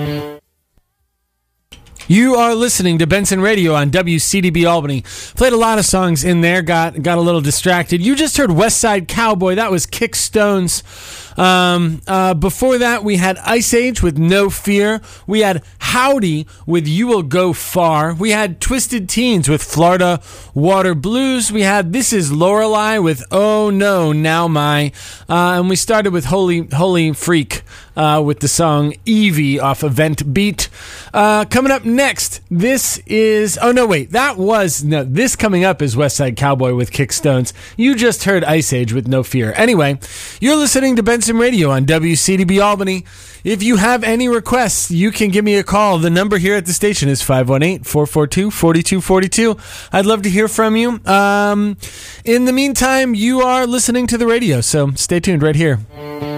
You are listening to Benson Radio on WCDB Albany. Played a lot of songs in there, got a little distracted. You just heard West Side Cowboy. That was Kick Stones. Before that, we had Ice Age with No Fear. We had Howdy with You Will Go Far. We had Twisted Teens with Florida Water Blues. We had This Is Lorelei with Oh No, Now My. And we started with Holy Freak with the song Evie off Event Beat. Coming up next, this coming up is West Side Cowboy with Kick Stones. You just heard Ice Age with No Fear. Anyway, you're listening to Benson Radio on WCDB Albany. If you have any requests, you can give me a call. The number here at the station is 518-442-4242. I'd love to hear from you. In the meantime, you are listening to the radio, so stay tuned right here.